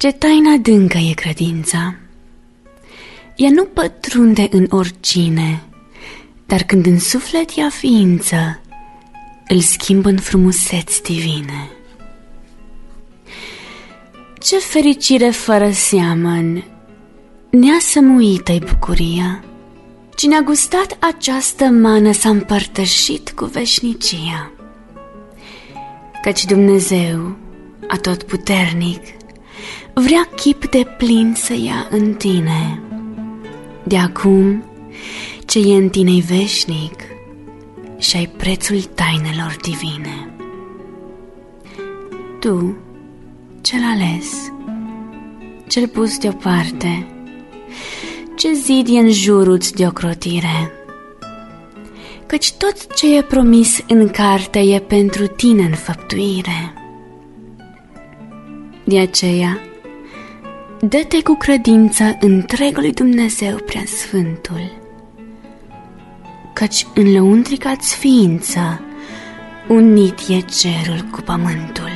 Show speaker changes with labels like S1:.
S1: Ce taină adâncă e credința! Ea nu pătrunde în oricine, dar când în suflet ia ființă, îl schimbă în frumuseți divine. Ce fericire fără seamăn, neasămuită-i bucuria! Cine a gustat această mană s-a împărtășit cu veșnicia. Căci Dumnezeu, atotputernic, vrea chip de plin să ia în tine. De acum, ce e în tine-i veșnic și-ai prețul tainelor divine. Tu, cel ales, cel pus deoparte, ce zid e în jurul-ți de ocrotire, căci tot ce e promis în carte e pentru tine în făptuire. De aceea, dă-te cu credință întregului Dumnezeu Preasfântul, căci în lăuntrica-ți ființă unit e cerul cu pământul.